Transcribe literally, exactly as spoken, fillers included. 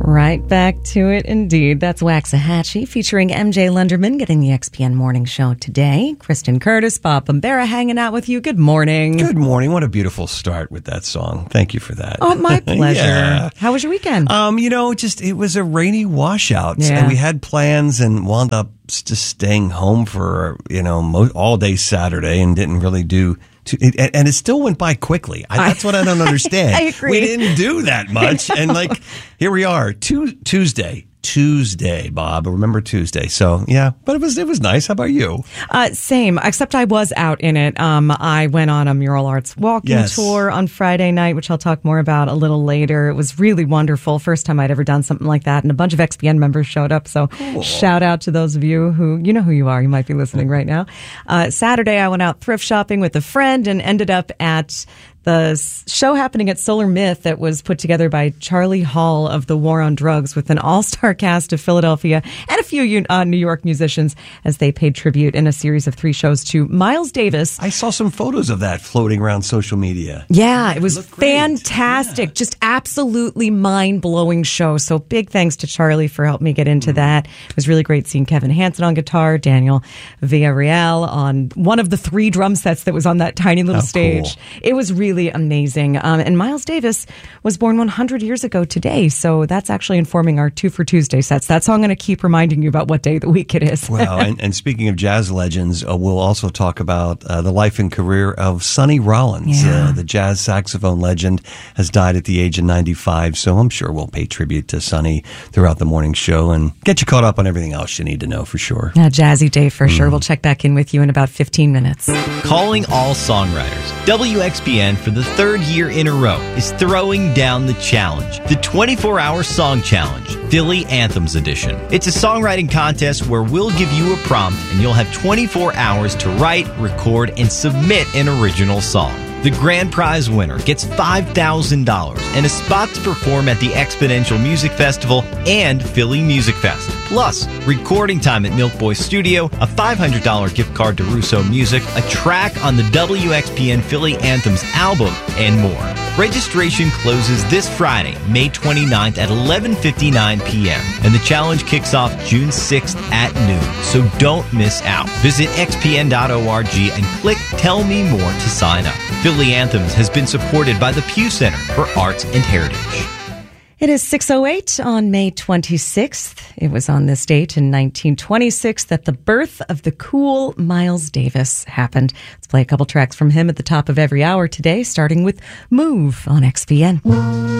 Right back to it, indeed. That's Waxahachie featuring M J Lunderman getting the X P N Morning Show today. Kristen Curtis, Bob Bombera hanging out with you. Good morning. Good morning. What a beautiful start with that song. Thank you for that. Oh, my pleasure. Yeah. How was your weekend? Um, you know, just it was a rainy washout, Yeah. and we had plans and wound up just staying home for you know mo- all day Saturday and didn't really do. To, it, and it still went by quickly. I, that's what I don't understand. I agree. We didn't do that much, and like here we are, tu- Tuesday. Tuesday, Bob. Remember Tuesday. So, yeah, but it was it was nice. How about you? Uh, same, except I was out in it. Um, I went on a mural arts walking Yes. tour on Friday night, which I'll talk more about a little later. It was really wonderful. First time I'd ever done something like that, and a bunch of X P N members showed up. So Cool. shout out to those of you who, you know who you are. You might be listening right now. Uh, Saturday, I went out thrift shopping with a friend and ended up at the show happening at Solar Myth that was put together by Charlie Hall of the War on Drugs with an all-star cast of Philadelphia and a few uh, New York musicians as they paid tribute in a series of three shows to Miles Davis. I saw some photos of that floating around social media. Yeah, it was looked great. fantastic. Yeah. Just absolutely mind-blowing show. So big thanks to Charlie for helping me get into mm. that. It was really great seeing Kevin Hansen on guitar, Daniel Villarreal on one of the three drum sets that was on that tiny little How stage. cool. It was really amazing. Um, and Miles Davis was born one hundred years ago today. So that's actually informing our Two for Tuesday sets. That's how I'm going to keep reminding you about what day of the week it is. Well, and, and speaking of jazz legends, uh, we'll also talk about uh, the life and career of Sonny Rollins. Yeah. Uh, the jazz saxophone legend has died at the age of ninety-five, so I'm sure we'll pay tribute to Sonny throughout the morning show and get you caught up on everything else you need to know for sure. A jazzy day for sure. We'll check back in with you in about fifteen minutes. Calling all songwriters. W X P N for the third year in a row is throwing down the challenge, the twenty-four hour Song Challenge, Philly Anthems Edition. It's a songwriting contest where we'll give you a prompt and you'll have twenty-four hours to write, record, and submit an original song. The grand prize winner gets five thousand dollars and a spot to perform at the Exponential Music Festival and Philly Music Fest. Plus, recording time at Milk Boy Studio, a five hundred dollars gift card to Russo Music, a track on the W X P N Philly Anthems album, and more. Registration closes this Friday, May twenty-ninth at eleven fifty-nine p.m. and the challenge kicks off June sixth at noon, so don't miss out. Visit x p n dot org and click Tell Me More to sign up. Philly Anthems has been supported by the Pew Center for Arts and Heritage. It is six oh eight on May twenty-sixth. It was on this date in nineteen twenty-six that the birth of the cool Miles Davis happened. Let's play a couple tracks from him at the top of every hour today, starting with Move on X P N.